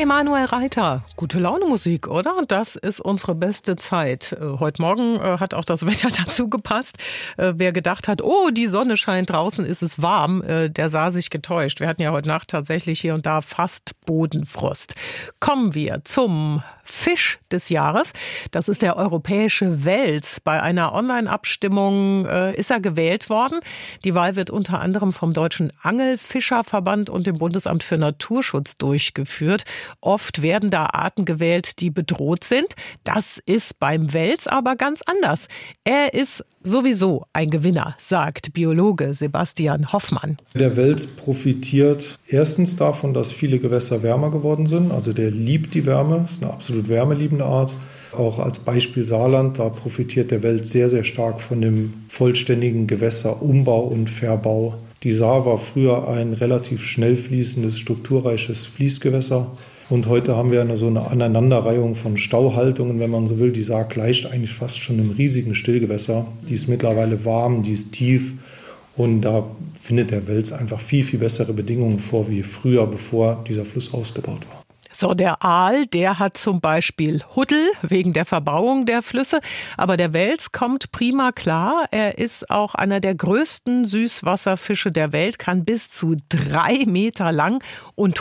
Emanuel Reiter, gute Laune Musik, oder? Das ist unsere beste Zeit. Heute Morgen hat auch das Wetter dazu gepasst. Wer gedacht hat, oh, die Sonne scheint, draußen ist es warm, der sah sich getäuscht. Wir hatten ja heute Nacht tatsächlich hier und da fast Bodenfrost. Kommen wir zum Fisch des Jahres. Das ist der europäische Wels. Bei einer Online-Abstimmung ist er gewählt worden. Die Wahl wird unter anderem vom Deutschen Angelfischerverband und dem Bundesamt für Naturschutz durchgeführt. Oft werden da Arten gewählt, die bedroht sind. Das ist beim Wels aber ganz anders. Er ist sowieso ein Gewinner, sagt Biologe Sebastian Hoffmann. Der Wels profitiert erstens davon, dass viele Gewässer wärmer geworden sind. Also der liebt die Wärme, ist eine absolut wärmeliebende Art. Auch als Beispiel Saarland, da profitiert der Wels sehr, sehr stark von dem vollständigen Gewässerumbau und Verbau. Die Saar war früher ein relativ schnell fließendes, strukturreiches Fließgewässer. Und heute haben wir so eine Aneinanderreihung von Stauhaltungen, wenn man so will. Die Saar gleicht eigentlich fast schon einem riesigen Stillgewässer. Die ist mittlerweile warm, die ist tief und da findet der Wels einfach viel, viel bessere Bedingungen vor wie früher, bevor dieser Fluss ausgebaut war. So, der Aal, der hat zum Beispiel Huddel wegen der Verbauung der Flüsse. Aber der Wels kommt prima klar. Er ist auch einer der größten Süßwasserfische der Welt, kann bis zu 3 Meter lang und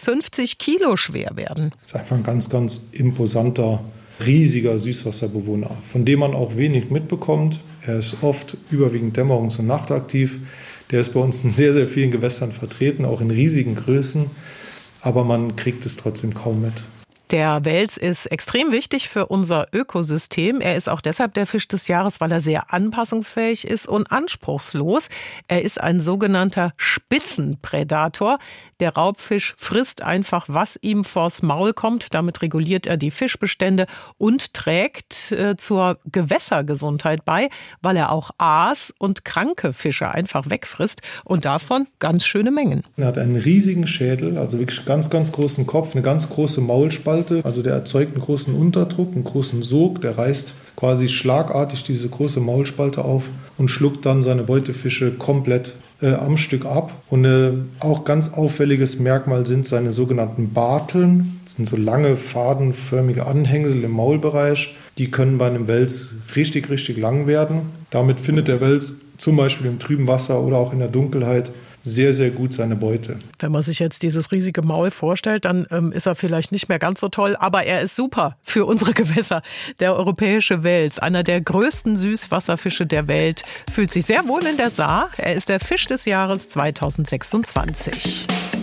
150 Kilo schwer werden. Das ist einfach ein ganz, ganz imposanter, riesiger Süßwasserbewohner, von dem man auch wenig mitbekommt. Er ist oft überwiegend dämmerungs- und nachtaktiv. Der ist bei uns in sehr, sehr vielen Gewässern vertreten, auch in riesigen Größen. Aber man kriegt es trotzdem kaum mit. Der Wels ist extrem wichtig für unser Ökosystem. Er ist auch deshalb der Fisch des Jahres, weil er sehr anpassungsfähig ist und anspruchslos. Er ist ein sogenannter Spitzenprädator. Der Raubfisch frisst einfach, was ihm vors Maul kommt. Damit reguliert er die Fischbestände und trägt zur Gewässergesundheit bei, weil er auch Aas und kranke Fische einfach wegfrisst und davon ganz schöne Mengen. Er hat einen riesigen Schädel, also wirklich ganz, ganz großen Kopf, eine ganz große Maulspalte. Also der erzeugt einen großen Unterdruck, einen großen Sog. Der reißt quasi schlagartig diese große Maulspalte auf und schluckt dann seine Beutefische komplett am Stück ab. Und auch ganz auffälliges Merkmal sind seine sogenannten Barteln. Das sind so lange, fadenförmige Anhängsel im Maulbereich. Die können bei einem Wels richtig, richtig lang werden. Damit findet der Wels zum Beispiel im trüben Wasser oder auch in der Dunkelheit sehr, sehr gut seine Beute. Wenn man sich jetzt dieses riesige Maul vorstellt, dann ist er vielleicht nicht mehr ganz so toll, aber er ist super für unsere Gewässer. Der europäische Wels, einer der größten Süßwasserfische der Welt, fühlt sich sehr wohl in der Saar. Er ist der Fisch des Jahres 2026.